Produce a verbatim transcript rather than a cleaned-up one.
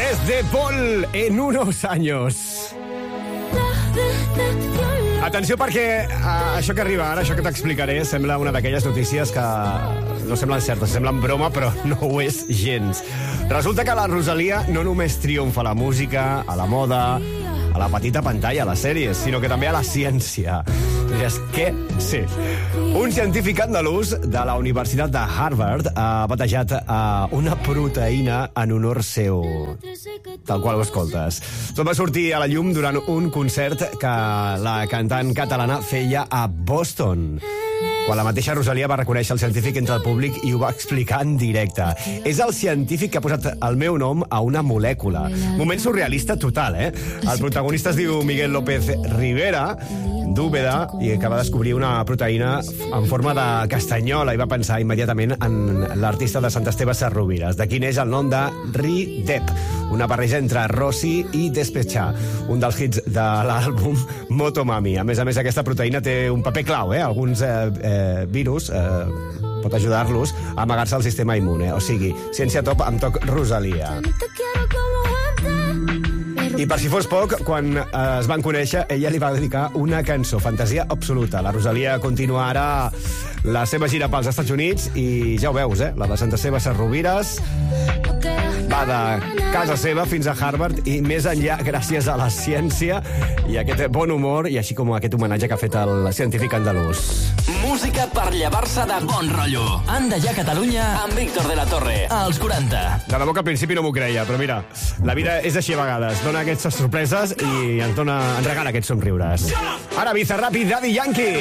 Es de Paul en unos años. Atenció perquè uh, això que arriba ara, això que t'explicaré, sembla una d'aquelles notícies que no semblen certes, semblen broma, però no ho és gens. Resulta que la Rosalia no només triomfa a la música, a la moda, a la petita pantalla, a les sèries, sinó que també a la ciència. Diràs, què? Sí. Un científic andalús de la Universitat de Harvard ha batejat uh, una proteïna en honor seu. Tal qual ho escoltes. Tot va sortir a la llum durant un concert que la cantant catalana feia a Boston, quan la mateixa Rosalia va reconèixer el científic entre el públic i ho va explicar en directe. És el científic que ha posat el meu nom a una molècula. Moment surrealista total, eh? El protagonista es diu Miguel López Rivera, d'Úbeda, i que va descobrir una proteïna en forma de castanyola i va pensar immediatament en l'artista de Sant Esteve Sesrovires. D'aquí neix el nom de Ri-Dep, una barreja entre Rossi i Despechar, un dels hits de l'àlbum Motomami. A més a més, aquesta proteïna té un paper clau, eh? Alguns eh, eh, virus eh, pot ajudar-los a amagar-se al sistema immune. O sigui, ciència top amb toc Rosalia. I per si fos poc, quan eh, es van conèixer, ella li va dedicar una cançó, Fantasia absoluta. La Rosalia continua ara la seva gira pels Estats Units i ja ho veus, eh? La de Sant Esteve Sesrovires va de casa seva fins a Harvard i més enllà gràcies a la ciència i aquest bon humor i així com aquest homenatge que ha fet el científic andalús. Música per llevar-se de bon rotllo. Anda ja Catalunya amb Víctor de la Torre, als quaranta. De debò que al principi no m'ho creia, però mira, la vida és així a vegades. Dona aquestes sorpreses i ens, dona, ens regala aquests somriures. Ara Bizarrap i Daddy Yankee.